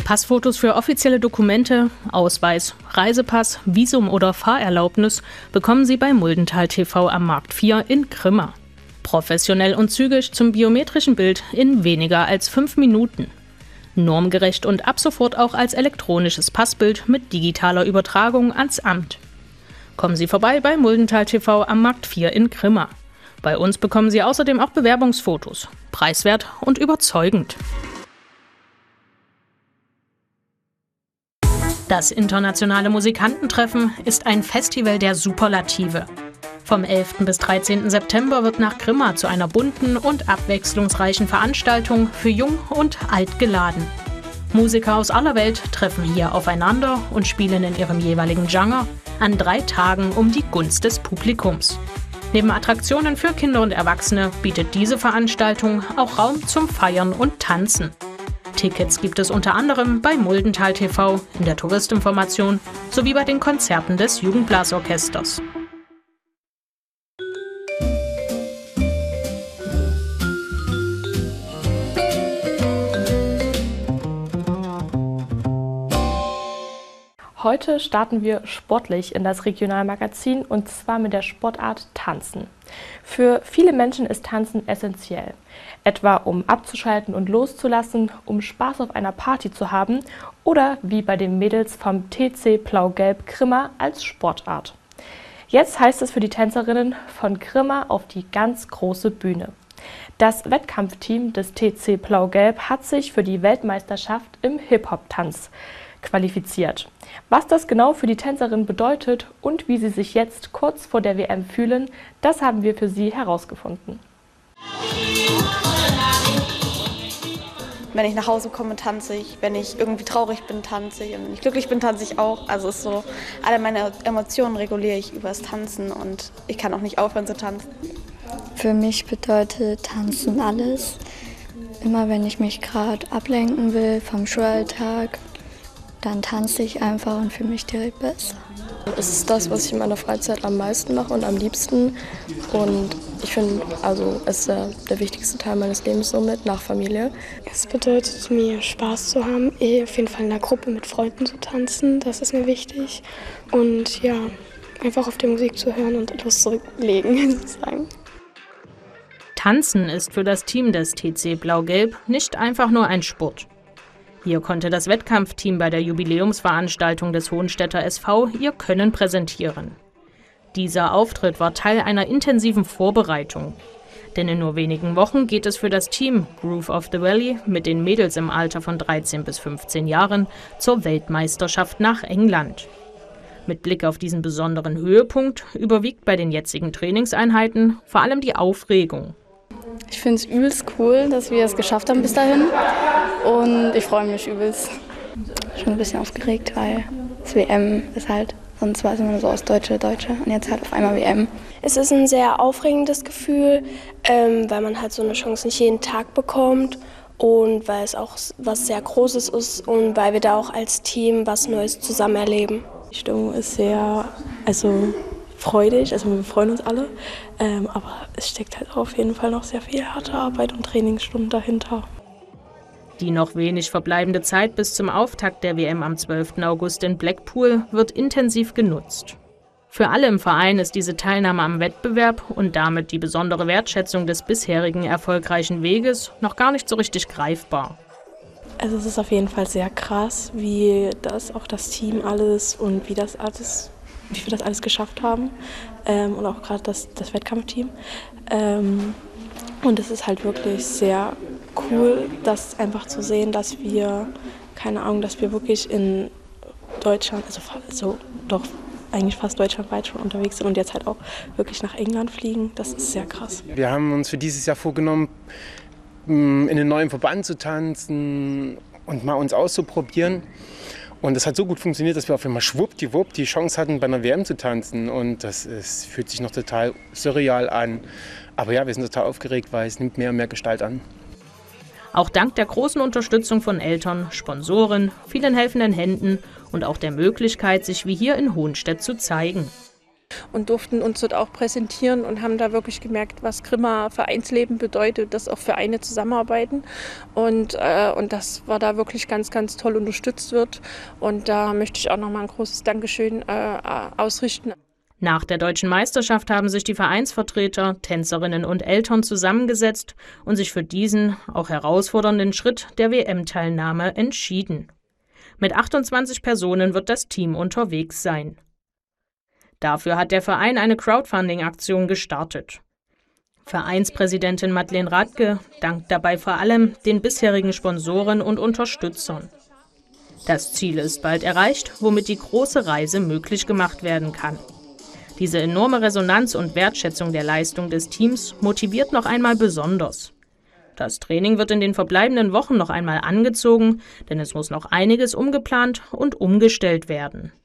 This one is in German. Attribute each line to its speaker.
Speaker 1: Passfotos für offizielle Dokumente, Ausweis, Reisepass, Visum oder Fahrerlaubnis bekommen Sie bei Muldental TV am Markt 4 in Grimma. Professionell und zügig zum biometrischen Bild in weniger als 5 Minuten. Normgerecht und ab sofort auch als elektronisches Passbild mit digitaler Übertragung ans Amt. Kommen Sie vorbei bei Muldental TV am Markt 4 in Grimma. Bei uns bekommen Sie außerdem auch Bewerbungsfotos. Preiswert und überzeugend. Das internationale Musikantentreffen ist ein Festival der Superlative. Vom 11. bis 13. September wird nach Grimma zu einer bunten und abwechslungsreichen Veranstaltung für Jung und Alt geladen. Musiker aus aller Welt treffen hier aufeinander und spielen in ihrem jeweiligen Genre an 3 Tagen um die Gunst des Publikums. Neben Attraktionen für Kinder und Erwachsene bietet diese Veranstaltung auch Raum zum Feiern und Tanzen. Tickets gibt es unter anderem bei Muldental TV, in der Touristinformation sowie bei den Konzerten des Jugendblasorchesters.
Speaker 2: Heute starten wir sportlich in das Regionalmagazin und zwar mit der Sportart Tanzen. Für viele Menschen ist Tanzen essentiell, etwa um abzuschalten und loszulassen, um Spaß auf einer Party zu haben oder wie bei den Mädels vom TC Blau-Gelb Grimma als Sportart. Jetzt heißt es für die Tänzerinnen von Grimma auf die ganz große Bühne. Das Wettkampfteam des TC Blau-Gelb hat sich für die Weltmeisterschaft im Hip-Hop-Tanz qualifiziert. Was das genau für die Tänzerin bedeutet und wie sie sich jetzt kurz vor der WM fühlen, das haben wir für sie herausgefunden.
Speaker 3: Wenn ich nach Hause komme, tanze ich. Wenn ich irgendwie traurig bin, tanze ich. Und wenn ich glücklich bin, tanze ich auch. Also es ist so, alle meine Emotionen reguliere ich übers Tanzen und ich kann auch nicht aufhören zu tanzen.
Speaker 4: Für mich bedeutet Tanzen alles. Immer wenn ich mich gerade ablenken will vom Schulalltag, dann tanze ich einfach und fühle mich direkt besser.
Speaker 5: Es ist das, was ich in meiner Freizeit am meisten mache und am liebsten. Und ich finde, also es ist der wichtigste Teil meines Lebens somit, nach Familie.
Speaker 6: Es bedeutet mir, Spaß zu haben, auf jeden Fall in einer Gruppe mit Freunden zu tanzen, das ist mir wichtig. Und ja, einfach auf die Musik zu hören und loszulegen, sozusagen.
Speaker 1: Tanzen ist für das Team des TC Blau-Gelb nicht einfach nur ein Sport. Hier konnte das Wettkampfteam bei der Jubiläumsveranstaltung des Hohenstädter SV ihr Können präsentieren. Dieser Auftritt war Teil einer intensiven Vorbereitung. Denn in nur wenigen Wochen geht es für das Team Groove of the Valley mit den Mädels im Alter von 13 bis 15 Jahren zur Weltmeisterschaft nach England. Mit Blick auf diesen besonderen Höhepunkt überwiegt bei den jetzigen Trainingseinheiten vor allem die Aufregung.
Speaker 7: Ich finde es übelst cool, dass wir es geschafft haben bis dahin und ich freue mich übelst.
Speaker 4: Schon ein bisschen aufgeregt, weil das WM ist halt, sonst war es immer nur so aus Deutsche und jetzt halt auf einmal WM.
Speaker 8: Es ist ein sehr aufregendes Gefühl, weil man halt so eine Chance nicht jeden Tag bekommt und weil es auch was sehr Großes ist und weil wir da auch als Team was Neues zusammen erleben.
Speaker 5: Die Stimmung ist sehr, freudig, also wir freuen uns alle, aber es steckt halt auf jeden Fall noch sehr viel harte Arbeit und Trainingsstunden dahinter.
Speaker 1: Die noch wenig verbleibende Zeit bis zum Auftakt der WM am 12. August in Blackpool wird intensiv genutzt. Für alle im Verein ist diese Teilnahme am Wettbewerb und damit die besondere Wertschätzung des bisherigen erfolgreichen Weges noch gar nicht so richtig greifbar.
Speaker 5: Also es ist auf jeden Fall sehr krass, wie das auch das Team alles und wie wir das alles geschafft haben und auch gerade das Wettkampfteam. Und es ist halt wirklich sehr cool, das einfach zu sehen, dass wir, dass wir wirklich in Deutschland, eigentlich fast deutschlandweit schon unterwegs sind und jetzt halt auch wirklich nach England fliegen. Das ist sehr krass.
Speaker 9: Wir haben uns für dieses Jahr vorgenommen, in einem neuen Verband zu tanzen und mal uns auszuprobieren. Und das hat so gut funktioniert, dass wir auf einmal schwuppdiwupp die Chance hatten, bei einer WM zu tanzen. Und das fühlt sich noch total surreal an. Aber ja, wir sind total aufgeregt, weil es nimmt mehr und mehr Gestalt an.
Speaker 1: Auch dank der großen Unterstützung von Eltern, Sponsoren, vielen helfenden Händen und auch der Möglichkeit, sich wie hier in Hohenstedt zu zeigen.
Speaker 10: Und durften uns dort auch präsentieren und haben da wirklich gemerkt, was Grimma Vereinsleben bedeutet, dass auch Vereine zusammenarbeiten und dass wir da wirklich ganz, ganz toll unterstützt wird. Und da möchte ich auch nochmal ein großes Dankeschön ausrichten.
Speaker 1: Nach der Deutschen Meisterschaft haben sich die Vereinsvertreter, Tänzerinnen und Eltern zusammengesetzt und sich für diesen auch herausfordernden Schritt der WM-Teilnahme entschieden. Mit 28 Personen wird das Team unterwegs sein. Dafür hat der Verein eine Crowdfunding-Aktion gestartet. Vereinspräsidentin Madeleine Radke dankt dabei vor allem den bisherigen Sponsoren und Unterstützern. Das Ziel ist bald erreicht, womit die große Reise möglich gemacht werden kann. Diese enorme Resonanz und Wertschätzung der Leistung des Teams motiviert noch einmal besonders. Das Training wird in den verbleibenden Wochen noch einmal angezogen, denn es muss noch einiges umgeplant und umgestellt werden.